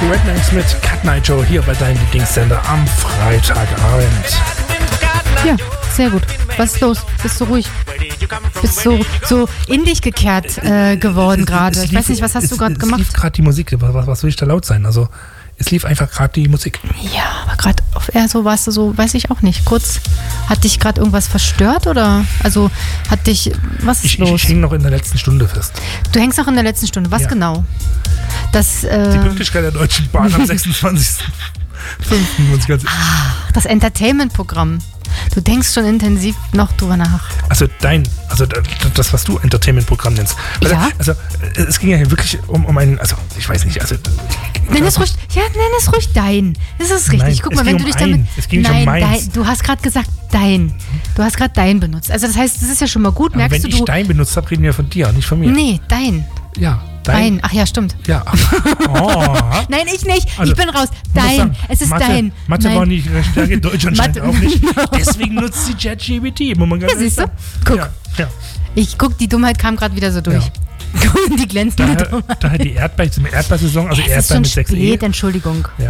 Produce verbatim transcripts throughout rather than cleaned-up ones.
Rednecks mit Cat Night Show hier bei deinem Lieblingssender am Freitagabend. Ja, sehr gut. Was ist los? Bist du ruhig? Bist so, so in dich gekehrt äh, geworden gerade. Ich weiß nicht, was hast es, du gerade es gemacht? Es lief gerade die Musik. Was, was soll ich da laut sein? Also, es lief einfach gerade die Musik. Ja, aber gerade auf eher so warst du so, weiß ich auch nicht. Kurz, hat dich gerade irgendwas verstört oder? Also, hat dich, was ist ich, los? Ich, ich hing noch in der letzten Stunde fest. Du hängst noch in der letzten Stunde. Was ja. genau? Das, äh, die Pünktlichkeit der Deutschen Bahn am sechsundzwanzigsten Ah, das Entertainment-Programm. Du denkst schon intensiv noch drüber nach. Also dein, also das, was du Entertainment-Programm nennst. Also, ja. Also es ging ja wirklich um, um einen, also ich weiß nicht, also... Nenn es ruhig, ja, nenn es ruhig dein. Das ist richtig. Nein, Guck mal, wenn um du dich ein. damit... Es ging nein, nicht um meins. dein, du hast gerade gesagt dein. Du hast gerade dein benutzt. Also das heißt, das ist ja schon mal gut. Aber Merkst wenn du, ich du, dein benutzt habe, reden wir von dir, nicht von mir. Nee, dein. Ja, Dein. dein. Ach ja, stimmt. Ja. Oh. Nein, ich nicht. Also, ich bin raus. Dein. Sagen, Es ist Mathe, dein. Mathe Nein. war nicht recht Stärke, Deutsch anscheinend Mathe. auch nicht. Deswegen nutzt sie ChatGPT. Ja, siehst du? Guck. Ja, ja. Ich guck, die Dummheit kam gerade wieder so durch. Ja. Die glänzende Daher, Dummheit. daher die Erdbeer, Erdbeersaison, also Es ist Erdbeer schon mit sechs E. spät, Entschuldigung. Ja.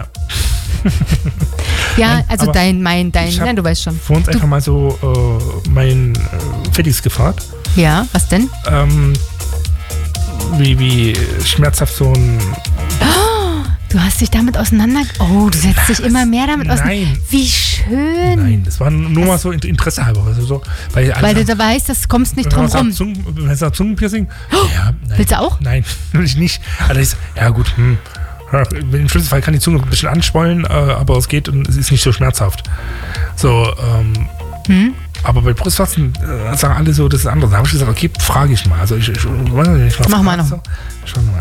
Ja, Nein, also aber dein, mein, dein. ich hab Nein, du weißt schon. Vor uns einfach mal so äh, mein äh, Felix gefragt. Ja, was denn? Ähm, wie, wie schmerzhaft so ein... Du hast dich damit auseinander... Oh, du setzt dich immer mehr damit auseinander. Nein. Wie schön. Nein, das war nur mal so Interesse halber. Also so, weil Weil du da weißt, das kommst nicht drum rum. Zungen, wenn es sagt Zungenpiercing... Oh, ja, nein, willst du auch? Nein, will ich nicht. Also ich, ja gut, hm. Im schlimmsten Fall kann die Zunge ein bisschen anschwollen, äh, aber es geht und es ist nicht so schmerzhaft. So, ähm... Hm? Aber bei Brustwarzen äh, sagen alle so, das ist anders. Da habe ich gesagt, okay, frage ich mal. Also ich, ich, ich, ich, ich Mach mal noch. So. Schauen wir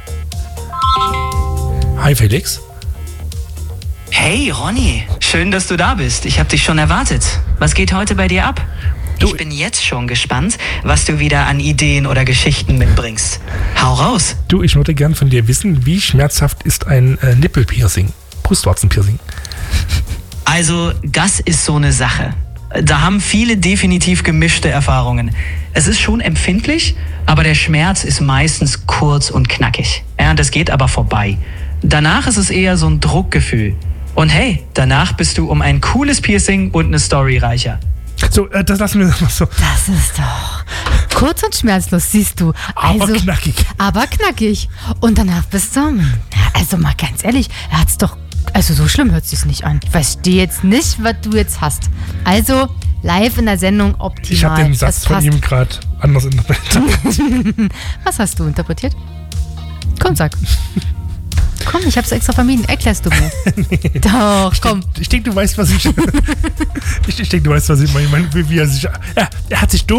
mal. Hi Felix. Hey Ronny, schön, dass du da bist. Ich habe dich schon erwartet. Was geht heute bei dir ab? Du, ich bin jetzt schon gespannt, was du wieder an Ideen oder Geschichten mitbringst. Hau raus. Du, ich würde gern von dir wissen, wie schmerzhaft ist ein äh, Nippelpiercing, Brustwarzenpiercing? Also, das ist so eine Sache. Da haben viele definitiv gemischte Erfahrungen. Es ist schon empfindlich, aber der Schmerz ist meistens kurz und knackig. Ja, das geht aber vorbei. Danach ist es eher so ein Druckgefühl. Und hey, danach bist du um ein cooles Piercing und eine Story reicher. So, äh, das lassen wir mal so. Das ist doch kurz und schmerzlos, siehst du. Also, Aber knackig. Aber knackig. Und danach bist du... Also mal ganz ehrlich, er hat's doch... Also so schlimm hört sich's nicht an. Ich verstehe jetzt nicht, was du jetzt hast. Also live in der Sendung optimal. Ich habe den Satz Das von passt. ihm gerade anders interpretiert. Was hast du interpretiert? Komm, sag. Komm, ich hab's extra vermieden. Erklärst du mir. Nee. Doch, komm. Ich denke, du weißt, was ich... ich ich denke, du weißt, was ich meine. Wie, wie er sich... Ja, er hat sich